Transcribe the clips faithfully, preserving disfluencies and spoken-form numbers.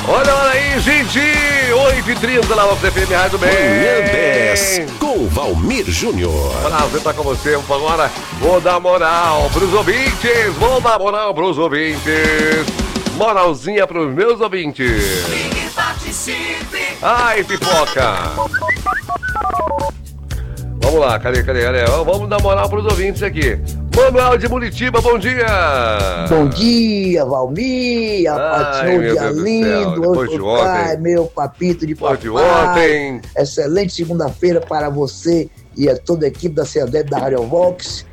Olha, olha aí, gente! oito e trinta lá no F M Rádio Bem. Manhã dez, com Valmir Júnior. Prazer estar com você. Agora vou dar moral pros ouvintes. Vou dar moral pros ouvintes. Moralzinha pros meus ouvintes. Ai, pipoca. Vamos lá, cadê, cadê, cadê? Vamos dar moral pros ouvintes aqui. Manuel de Muritiba, bom dia! Bom dia, Valmir, Ai, meu dia Deus do lindo, céu, depois de ontem. meu papito de Depois de papai. ontem. Excelente segunda-feira para você e a toda a equipe da C A D E B da Rádio Vox.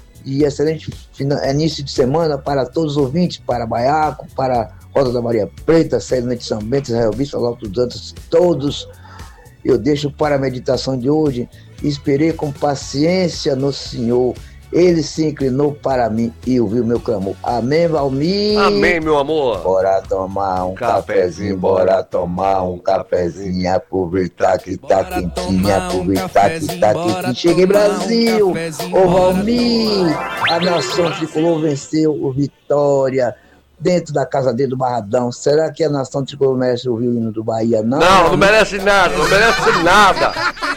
E excelente fina- início de semana para todos os ouvintes, para Baiaco, para Rosa da Maria Preta, Célio de São Bento, Israel Bispo, Alto dos Santos, todos. Eu deixo para a meditação de hoje. Esperei com paciência no Senhor. Ele se inclinou para mim e ouviu meu clamor. Amém, Valmir? Amém, meu amor. Bora tomar um cafezinho, bora tomar um cafezinho, aproveitar que tá quentinho, aproveitar que tá quentinho. Cheguei, Brasil! Ô, Valmir, a nação tricolor venceu o Vitória dentro da casa dele do Barradão. Será que a nação tricolor merece ouvir o hino do Bahia? Não, Não, não merece nada, não merece nada.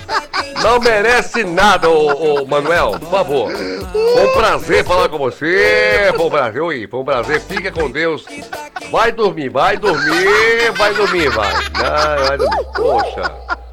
Não merece nada, ô, ô Manuel, por favor. Foi um prazer falar com você. Foi um prazer, oi, foi um prazer. Fica com Deus. Vai dormir, vai dormir, vai dormir, vai. Vai, vai dormir. Poxa,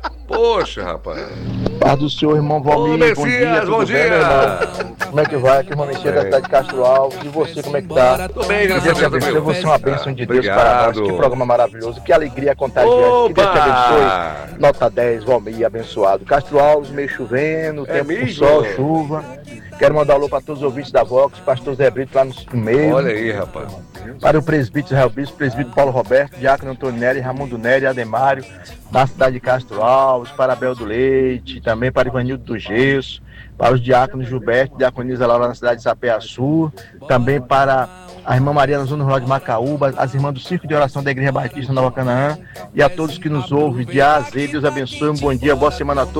poxa, rapaz. Paz do senhor, irmão Valmir. Ô, Messias, bom bom dia. dia. Bem, meu irmão? Como é que vai? Aqui, irmão Messias da cidade de Castro Alves. E você, como é que tá? Tô bem, graças a Que Deus te Deus, abençoe. meu. Você é uma bênção de Deus Obrigado. para nós. Que programa maravilhoso. Que alegria contagiante. Que Deus te Opa! abençoe. Nota dez, Valmir, abençoado. Castro Alves, meio chovendo, É tempo com mesmo? sol, chuva. Quero mandar um alô para todos os ouvintes da Vox, pastor Zé Brito lá no meio. Olha aí, rapaz. Para o presbítero Israel Bispo, presbítero Paulo Roberto, Diácono Antônio Nery, Raimundo Nery, Ademário, na cidade de Castro Alves, para Abel do Leite, também para Ivanildo do Gesso, para os diáconos Gilberto e Diaconisa Laura na cidade de Sapé-Açu, também para a irmã Maria na Zona Rural de Macaúba, as irmãs do Circo de Oração da Igreja Batista Nova Canaã e a todos que nos ouvem de A a Z. Deus abençoe, um bom dia, boa semana a todos.